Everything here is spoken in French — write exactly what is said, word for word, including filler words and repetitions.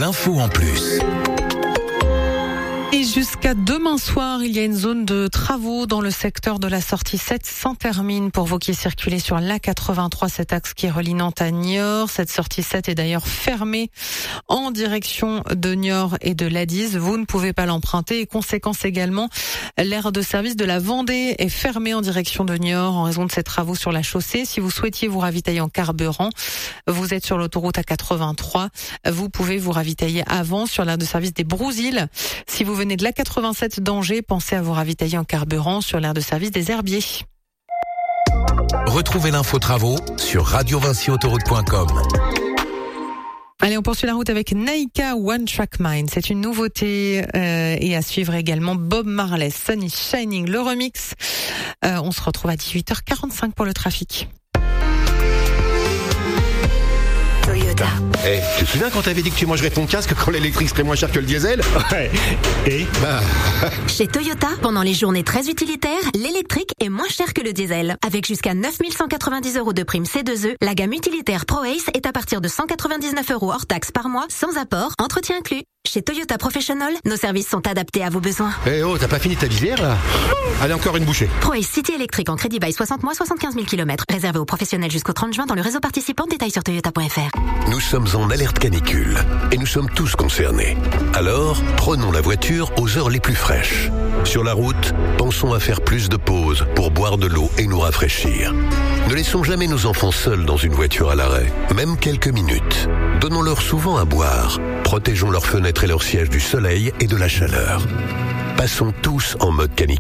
l'info en plus. Et jusqu'à demain soir, il y a une zone de travaux dans le secteur de la sortie sept Saint-Hermine pour vous qui circulez sur l'A quatre-vingt-trois, cet axe qui relie Nantes à Niort. Cette sortie sept est d'ailleurs fermée en direction de Niort et de Ladiz. Vous ne pouvez pas l'emprunter et conséquence également, l'aire de service de la Vendée est fermée en direction de Niort en raison de ces travaux sur la chaussée. Si vous souhaitiez vous ravitailler en carburant, vous êtes sur l'autoroute A quatre-vingt-trois. Vous pouvez vous ravitailler avant sur l'aire de service des Brousilles. Si vous venez de l'A quatre-vingt-sept d'Angers, pensez à vous ravitailler en carburant sur l'aire de service des Herbiers. Retrouvez l'info travaux sur radio vinci autoroute point com. Allez, on poursuit la route avec Naika One Track Mind. C'est une nouveauté euh, et à suivre également Bob Marley, Sun is Shining, le remix. Euh, on se retrouve à dix-huit heures quarante-cinq pour le trafic. Toyota. Eh, hey, tu te souviens quand t'avais dit que tu mangerais ton casque quand l'électrique serait moins cher que le diesel? Ouais. Et bah... Chez Toyota, pendant les journées très utilitaires, l'électrique est moins cher que le diesel. Avec jusqu'à neuf mille cent quatre-vingt-dix euros de prime C deux E, la gamme utilitaire ProAce est à partir de cent quatre-vingt-dix-neuf euros hors taxe par mois, sans apport, entretien inclus. Chez Toyota Professional, nos services sont adaptés à vos besoins. Eh hey oh, t'as pas fini ta visière là? Allez, encore une bouchée. ProAce City électrique en crédit bail soixante mois, soixante-quinze mille kilomètres. Réservé aux professionnels jusqu'au trente juin dans le réseau participant. Détails sur toyota point f r. Nous sommes en alerte canicule et nous sommes tous concernés. Alors, prenons la voiture aux heures les plus fraîches. Sur la route, pensons à faire plus de pauses pour boire de l'eau et nous rafraîchir. Ne laissons jamais nos enfants seuls dans une voiture à l'arrêt, même quelques minutes. Donnons-leur souvent à boire. Protégeons leurs fenêtres et leurs sièges du soleil et de la chaleur. Passons tous en mode canicule.